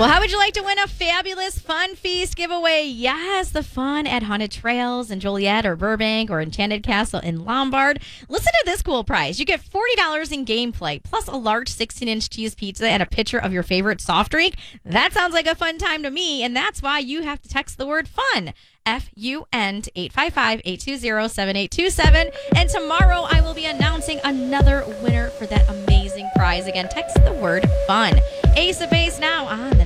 Well, how would you like to win a fabulous Fun Feast giveaway? Yes, the fun at Haunted Trails in Joliet or Burbank or Enchanted Castle in Lombard. Listen to this cool prize. You get $40 in gameplay, plus a large 16-inch cheese pizza and a pitcher of your favorite soft drink. That sounds like a fun time to me, and that's why you have to text the word FUN. FUN to 855-820-7827. And tomorrow I will be announcing another winner for that amazing prize. Again, text the word FUN. Ace of Base now on the